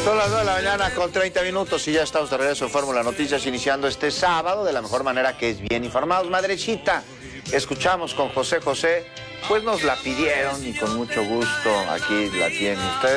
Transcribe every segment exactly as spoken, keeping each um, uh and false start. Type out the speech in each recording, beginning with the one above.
Son las nueve de la mañana con treinta minutos y ya estamos de regreso en Fórmula Noticias, iniciando este sábado de la mejor manera, que es bien informados. Madrecita, escuchamos con José José, pues nos la pidieron y con mucho gusto aquí la tiene usted.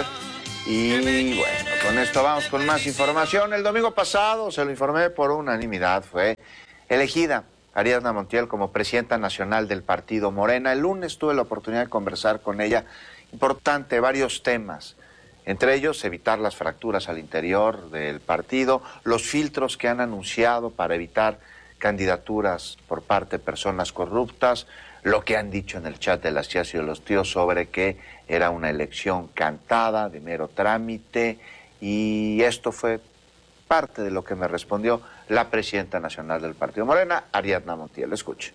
Y bueno, con esto vamos con más información. El domingo pasado, se lo informé, por unanimidad fue elegida Ariadna Montiel como presidenta nacional del partido Morena. El lunes tuve la oportunidad de conversar con ella. Importante, varios temas. Entre ellos, evitar las fracturas al interior del partido, los filtros que han anunciado para evitar candidaturas por parte de personas corruptas, lo que han dicho en el chat de las tías y de los tíos sobre que era una elección cantada, de mero trámite, y esto fue parte de lo que me respondió la presidenta nacional del partido Morena, Ariadna Montiel. Escuche.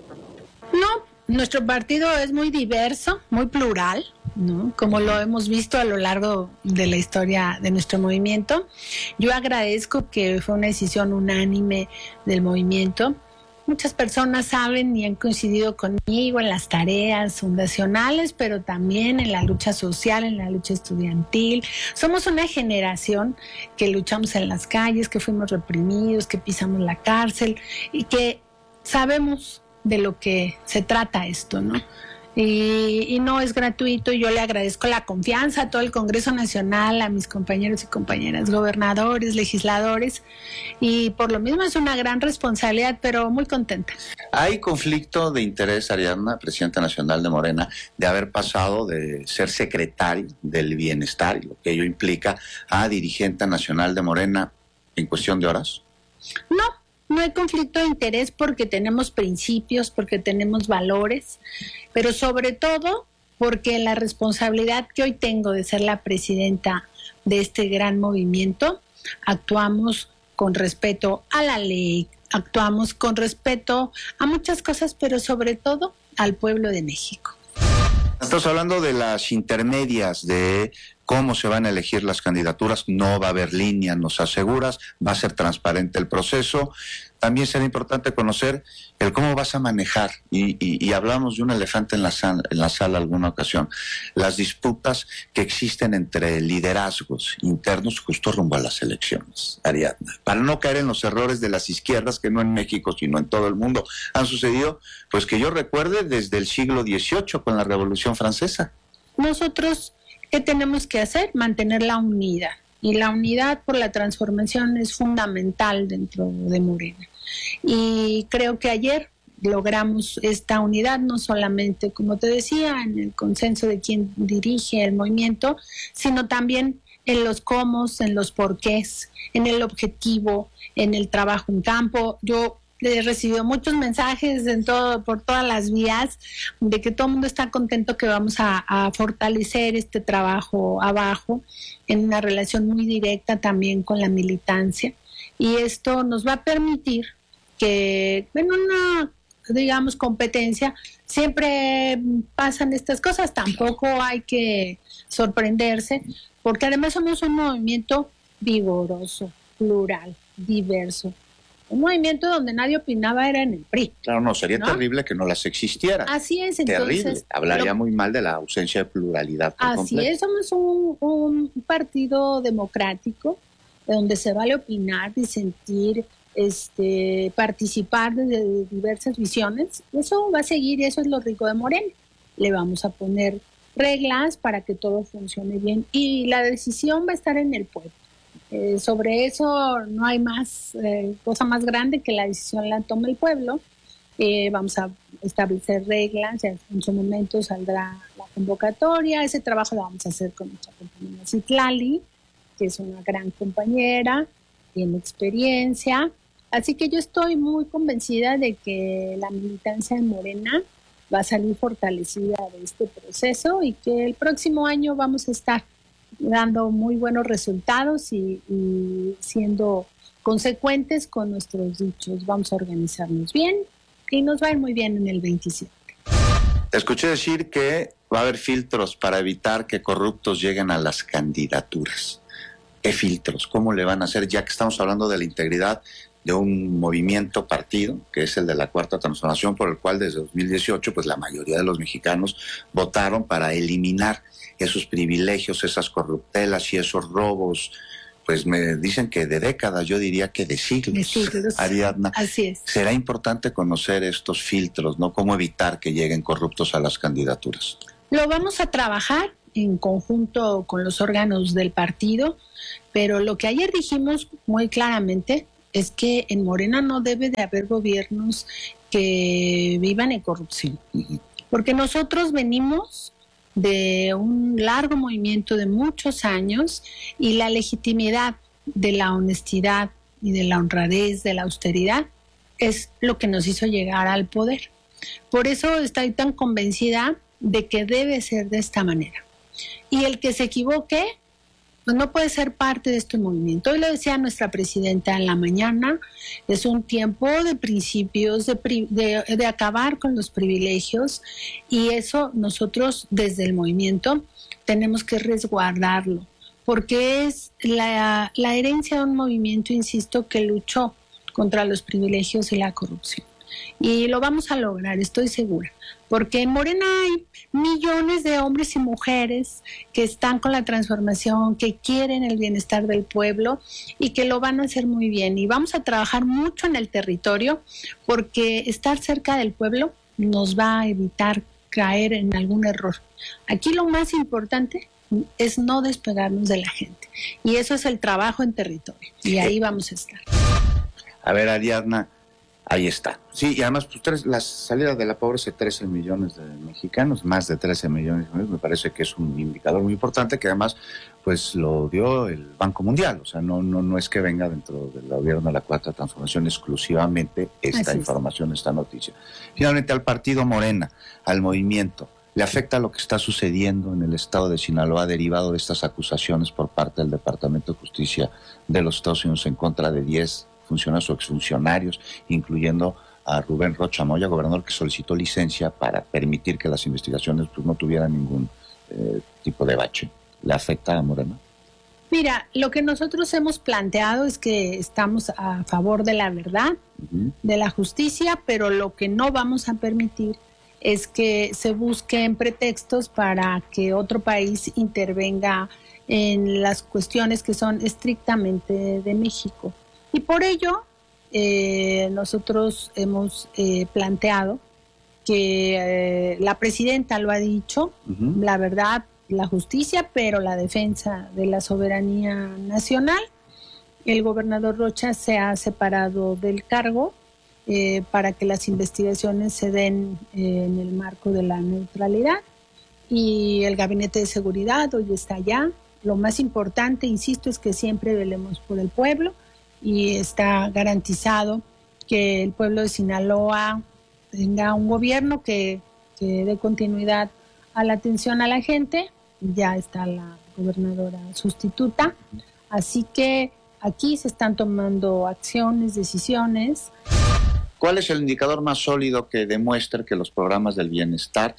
No, nuestro partido es muy diverso, muy plural, ¿no? Como lo hemos visto a lo largo de la historia de nuestro movimiento. Yo agradezco que fue una decisión unánime del movimiento. Muchas personas saben y han coincidido conmigo en las tareas fundacionales, pero también en la lucha social, en la lucha estudiantil. Somos una generación que luchamos en las calles, que fuimos reprimidos, que pisamos la cárcel y que sabemos de lo que se trata esto, ¿no? Y, y no es gratuito. Yo le agradezco la confianza a todo el Congreso Nacional, a mis compañeros y compañeras, gobernadores, legisladores, y por lo mismo es una gran responsabilidad, pero muy contenta. ¿Hay conflicto de interés, Ariadna, presidenta nacional de Morena, de haber pasado de ser secretaria del bienestar, y lo que ello implica, a dirigente nacional de Morena en cuestión de horas? No. No hay conflicto de interés porque tenemos principios, porque tenemos valores, pero sobre todo porque la responsabilidad que hoy tengo de ser la presidenta de este gran movimiento, actuamos con respeto a la ley, actuamos con respeto a muchas cosas, pero sobre todo al pueblo de México. Estamos hablando de las intermedias, de cómo se van a elegir las candidaturas. No va a haber línea, nos aseguras, va a ser transparente el proceso. También será importante conocer el cómo vas a manejar, y, y, y hablamos de un elefante en la, sala, en la sala alguna ocasión, las disputas que existen entre liderazgos internos justo rumbo a las elecciones, Ariadna, para no caer en los errores de las izquierdas que no en México sino en todo el mundo han sucedido, pues que yo recuerde desde el siglo dieciocho con la Revolución Francesa. Nosotros, ¿qué tenemos que hacer? Mantener la unidad. Y la unidad por la transformación es fundamental dentro de Morena. Y creo que ayer logramos esta unidad, no solamente, como te decía, en el consenso de quien dirige el movimiento, sino también en los cómo, en los porqués, en el objetivo, en el trabajo en campo. Yo he recibido muchos mensajes en todo, por todas las vías, de que todo el mundo está contento que vamos a, a fortalecer este trabajo abajo, en una relación muy directa también con la militancia. Y esto nos va a permitir que en una, digamos, competencia siempre pasan estas cosas. Tampoco hay que sorprenderse, porque además somos un movimiento vigoroso, plural, diverso. Un movimiento donde nadie opinaba era en el P R I. Claro, no, sería ¿no? terrible que no las existiera. Así es, entonces. Terrible. Hablaría lo, muy mal de la ausencia de pluralidad. Por así completo. es, somos un, un partido democrático donde se vale opinar, disentir, este, participar de diversas visiones. Eso va a seguir y eso es lo rico de Morena. Le vamos a poner reglas para que todo funcione bien y la decisión va a estar en el pueblo. Eh, sobre eso no hay más eh, cosa más grande que la decisión la tome el pueblo. Eh, vamos a establecer reglas, ya en su momento saldrá la convocatoria. Ese trabajo lo vamos a hacer con nuestra compañera Citlali, que es una gran compañera, tiene experiencia, así que yo estoy muy convencida de que la militancia de Morena va a salir fortalecida de este proceso y que el próximo año vamos a estar dando muy buenos resultados y, y siendo consecuentes con nuestros dichos. Vamos a organizarnos bien y nos va a ir muy bien en el veintisiete. Te escuché decir que va a haber filtros para evitar que corruptos lleguen a las candidaturas. ¿Qué filtros? ¿Cómo le van a hacer? Ya que estamos hablando de la integridad de un movimiento partido, que es el de la Cuarta Transformación, por el cual desde dos mil dieciocho pues la mayoría de los mexicanos votaron para eliminar esos privilegios, esas corruptelas y esos robos, pues me dicen que de décadas, yo diría que de siglos, de siglos. Ariadna. Así es. Será importante conocer estos filtros, ¿no? Cómo evitar que lleguen corruptos a las candidaturas. Lo vamos a trabajar en conjunto con los órganos del partido, pero lo que ayer dijimos muy claramente es que en Morena no debe de haber gobiernos que vivan en corrupción, uh-huh. porque nosotros venimos de un largo movimiento de muchos años y la legitimidad de la honestidad y de la honradez, de la austeridad, es lo que nos hizo llegar al poder. Por eso estoy tan convencida de que debe ser de esta manera. Y el que se equivoque, pues no puede ser parte de este movimiento. Hoy lo decía nuestra presidenta en la mañana, es un tiempo de principios, de, de, de acabar con los privilegios, y eso nosotros desde el movimiento tenemos que resguardarlo, porque es la, la herencia de un movimiento, insisto, que luchó contra los privilegios y la corrupción. Y lo vamos a lograr, estoy segura, porque en Morena hay millones de hombres y mujeres que están con la transformación, que quieren el bienestar del pueblo y que lo van a hacer muy bien. Y vamos a trabajar mucho en el territorio, porque estar cerca del pueblo nos va a evitar caer en algún error. Aquí lo más importante es no despegarnos de la gente, y eso es el trabajo en territorio, y ahí vamos a estar. A ver, Ariadna, ahí está. Sí, y además, pues, tres, la salida de la pobreza de trece millones de mexicanos, más de trece millones, me parece que es un indicador muy importante, que además, pues, lo dio el Banco Mundial. O sea, no, no, no es que venga dentro del gobierno de la Cuarta Transformación exclusivamente esta Así información, es. esta noticia. Finalmente, al partido Morena, al movimiento, ¿le afecta lo que está sucediendo en el estado de Sinaloa derivado de estas acusaciones por parte del Departamento de Justicia de los Estados Unidos en contra de diez funcionarios o exfuncionarios, incluyendo a Rubén Rocha Moya, gobernador que solicitó licencia para permitir que las investigaciones pues, no tuvieran ningún eh, tipo de bache? ¿Le afecta a Morena? Mira, lo que nosotros hemos planteado es que estamos a favor de la verdad, uh-huh. de la justicia, pero lo que no vamos a permitir es que se busquen pretextos para que otro país intervenga en las cuestiones que son estrictamente de México. Y por ello, eh, nosotros hemos eh, planteado que eh, la presidenta lo ha dicho, uh-huh. la verdad, la justicia, pero la defensa de la soberanía nacional. El gobernador Rocha se ha separado del cargo eh, para que las investigaciones se den eh, en el marco de la neutralidad, y el Gabinete de Seguridad hoy está allá. Lo más importante, insisto, es que siempre velemos por el pueblo, y está garantizado que el pueblo de Sinaloa tenga un gobierno que, que dé continuidad a la atención a la gente. Ya está la gobernadora sustituta, así que aquí se están tomando acciones, decisiones. ¿Cuál es el indicador más sólido que demuestre que los programas del bienestar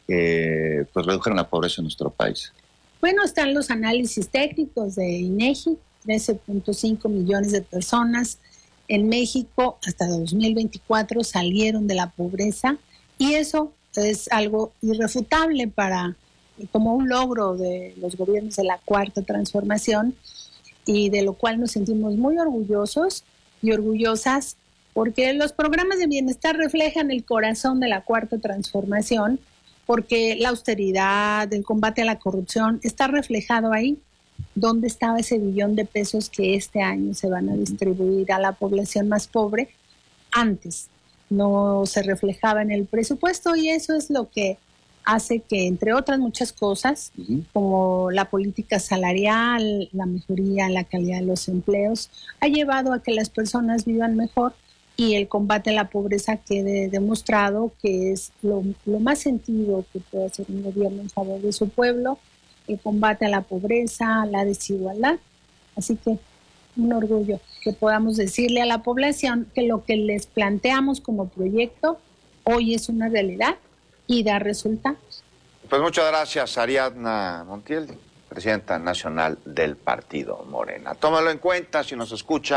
eh, pues redujeron la pobreza en nuestro país? Bueno, están los análisis técnicos de INEGI, trece punto cinco millones de personas en México hasta dos mil veinticuatro salieron de la pobreza, y eso es algo irrefutable para como un logro de los gobiernos de la Cuarta Transformación, y de lo cual nos sentimos muy orgullosos y orgullosas, porque los programas de bienestar reflejan el corazón de la Cuarta Transformación, porque la austeridad, el combate a la corrupción está reflejado ahí. ¿Dónde estaba ese billón de pesos que este año se van a distribuir a la población más pobre? Antes no se reflejaba en el presupuesto, y eso es lo que hace que, entre otras muchas cosas, uh-huh. como la política salarial, la mejoría en la calidad de los empleos, ha llevado a que las personas vivan mejor, y el combate a la pobreza quede demostrado que es lo, lo más sentido que puede hacer un gobierno en favor de su pueblo, el combate a la pobreza, a la desigualdad. Así que un orgullo que podamos decirle a la población que lo que les planteamos como proyecto hoy es una realidad y da resultados. Pues muchas gracias, Ariadna Montiel, presidenta nacional del partido Morena. Tómalo en cuenta si nos escucha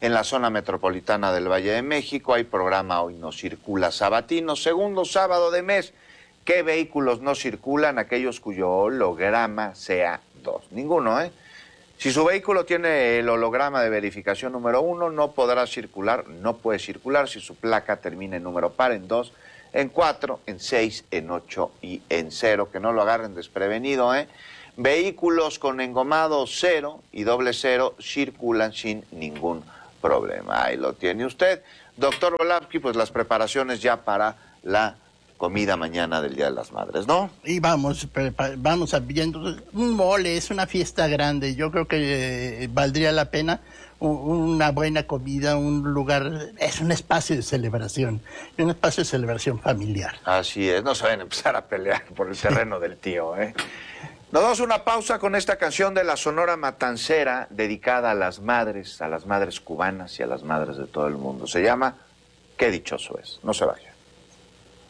en la zona metropolitana del Valle de México. Hay programa Hoy No Circula sabatino, segundo sábado de mes. ¿Qué vehículos no circulan? Aquellos cuyo holograma sea dos. Ninguno, ¿eh? Si su vehículo tiene el holograma de verificación número uno, no podrá circular, no puede circular si su placa termina en número par, en dos, en cuatro, en seis, en ocho y en cero. Que no lo agarren desprevenido, ¿eh? Vehículos con engomado cero y doble cero circulan sin ningún problema. Ahí lo tiene usted. Doctor Volavsky, pues las preparaciones ya para la comida mañana del Día de las Madres, ¿no? Y vamos, vamos viendo un mole, es una fiesta grande. Yo creo que eh, valdría la pena una buena comida, un lugar, es un espacio de celebración, un espacio de celebración familiar. Así es, no se vayan a empezar a pelear por el terreno del tío, ¿eh? Nos damos una pausa con esta canción de la Sonora Matancera, dedicada a las madres, a las madres cubanas y a las madres de todo el mundo. Se llama Qué dichoso es. No se vaya.